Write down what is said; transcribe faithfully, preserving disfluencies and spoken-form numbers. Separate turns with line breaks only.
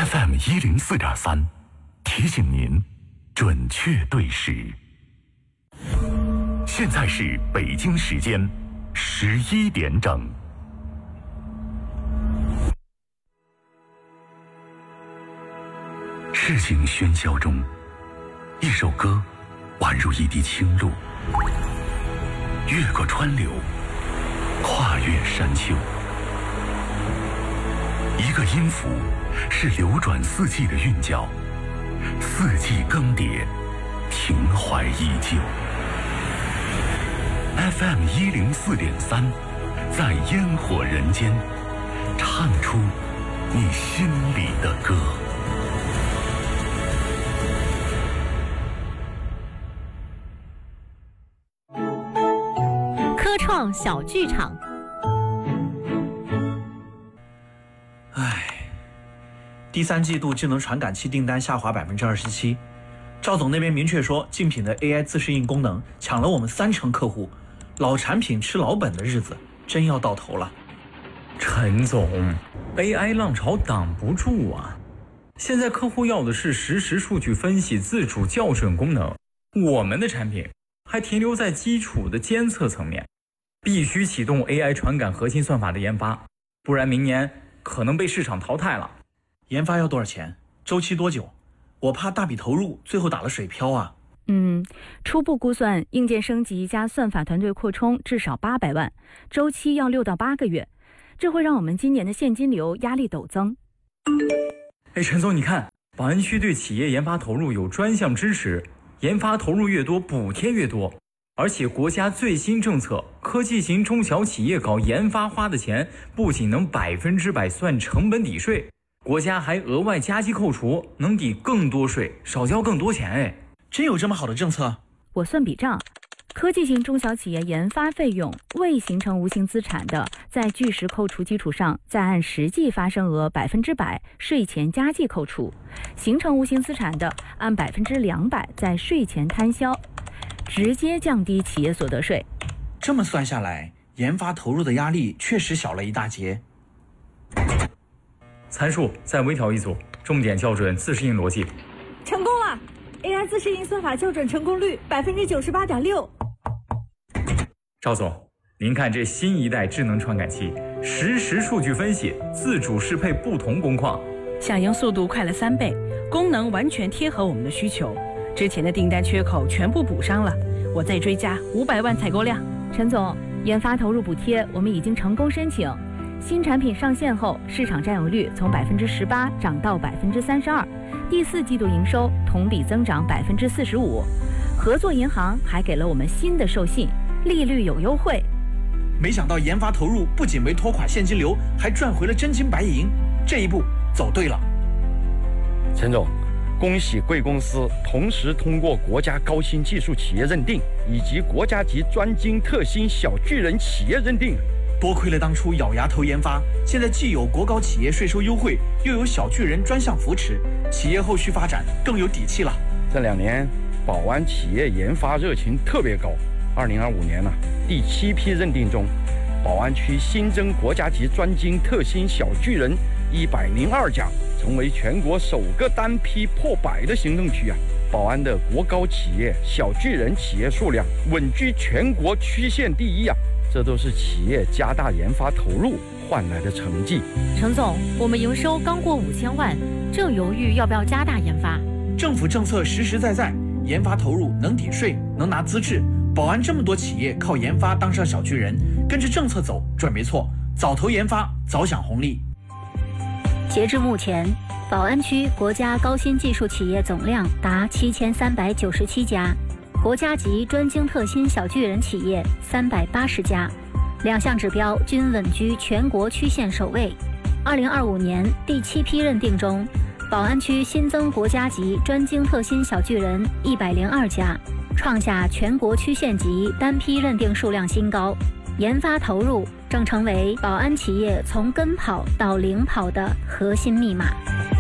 F M 一零四点三，提醒您准确对时。现在是北京时间十一点整。事情喧嚣中，一首歌宛如一滴清露，越过川流，跨越山丘。一个音符是流转四季的韵脚，四季更迭，情怀依旧。F M 一零四点三，在烟火人间，唱出你心里的歌。
科创小剧场。
唉，第三季度智能传感器订单下滑百分之二十七。赵总那边明确说，竞品的 A I 自适应功能抢了我们三成客户，老产品吃老本的日子真要到头了。
陈总 ，A I 浪潮挡不住啊！现在客户要的是实时数据分析、自主校准功能，我们的产品还停留在基础的监测层面，必须启动 A I 传感核心算法的研发，不然明年可能被市场淘汰了。
研发要多少钱？周期多久？我怕大笔投入，最后打了水漂啊。
嗯，初步估算，硬件升级加算法团队扩充至少八百万，周期要六到八个月，这会让我们今年的现金流压力陡增。
哎，陈总，你看，宝安区对企业研发投入有专项支持，研发投入越多，补贴越多，而且国家最新政策，科技型中小企业搞研发花的钱，不仅能百分之百算成本抵税。国家还额外加计扣除，能抵更多税，少交更多钱。哎，
真有这么好的政策？
我算笔账，科技型中小企业研发费用未形成无形资产的，在据实扣除基础上，再按实际发生额百分之百税前加计扣除；形成无形资产的，按百分之两百在税前摊销，直接降低企业所得税。
这么算下来，研发投入的压力确实小了一大截。
参数再微调一组，重点校准自适应逻辑。
成功了 ！A I 自适应算法校准成功率百分之九十八点六。
赵总，您看这新一代智能传感器，实时数据分析，自主适配不同工况，
响应速度快了三倍，功能完全贴合我们的需求。之前的订单缺口全部补上了，我再追加五百万采购量。
陈总，研发投入补贴我们已经成功申请。新产品上线后，市场占有率从百分之十八涨到百分之三十二，第四季度营收同比增长百分之四十五。合作银行还给了我们新的授信，利率有优惠。
没想到研发投入不仅没拖垮现金流，还赚回了真金白银，这一步走对了。
陈总，恭喜贵公司同时通过国家高新技术企业认定以及国家级专精特新小巨人企业认定。
多亏了当初咬牙投研发，现在既有国高企业税收优惠，又有小巨人专项扶持，企业后续发展更有底气了。
这两年宝安企业研发热情特别高，二零二五年呢、啊，第七批认定中，宝安区新增国家级专精特新小巨人一百零二家，成为全国首个单批破百的行政区啊！宝安的国高企业小巨人企业数量稳居全国区县第一啊！这都是企业加大研发投入换来的成绩。
陈总，我们营收刚过五千万，正犹豫要不要加大研发。
政府政策实实在在，研发投入能抵税，能拿资质。宝安这么多企业靠研发当上小巨人，跟着政策走准没错。早投研发，早享红利。
截至目前，宝安区国家高新技术企业总量达七千三百九十七家。国家级专精特新小巨人企业三百八十家，两项指标均稳居全国区县首位。二零二五年第七批认定中，宝安区新增国家级专精特新小巨人一百零二家，创下全国区县级单批认定数量新高。研发投入正成为宝安企业从跟跑到领跑的核心密码。